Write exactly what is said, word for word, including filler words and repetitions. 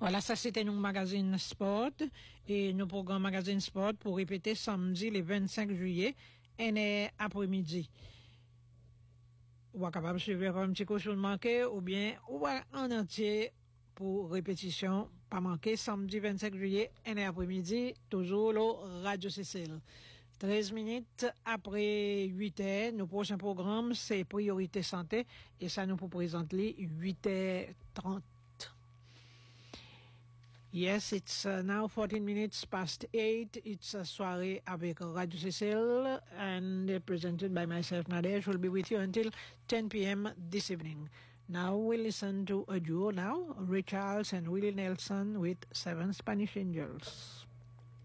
Voilà, ça c'était nos magazine sport et nos programmes magazine sport pour répéter samedi le vingt-cinq juillet, et après-midi. Ou est capable de suivre un petit cochon manqué ou bien ou en entier pour répétition, pas manqué samedi vingt-cinq juillet, et après-midi, toujours le Radio Cécile. treize minutes après huit heures, nos prochains programmes c'est Priorité Santé et ça nous présente les huit heures trente. Yes, it's uh, now fourteen minutes past eight. It's a soirée avec Radio Cécile and uh, presented by myself, Nadesh. Will be with you until ten p.m. this evening. Now we listen to a duo now, Ray Charles and Willie Nelson with Seven Spanish Angels.